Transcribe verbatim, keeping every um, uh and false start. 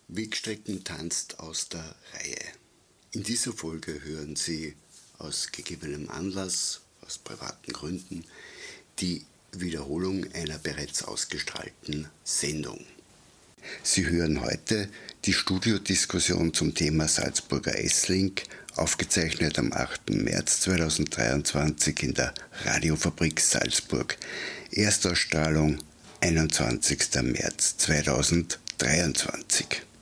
Wegstrecken tanzt aus der Reihe. In dieser Folge hören Sie aus gegebenem Anlass, aus privaten Gründen, die Wiederholung einer bereits ausgestrahlten Sendung. Sie hören heute die Studiodiskussion zum Thema Salzburger S-Link, aufgezeichnet am achten März zweitausenddreiundzwanzig in der Radiofabrik Salzburg. Erstausstrahlung einundzwanzigster März zweitausenddreiundzwanzig.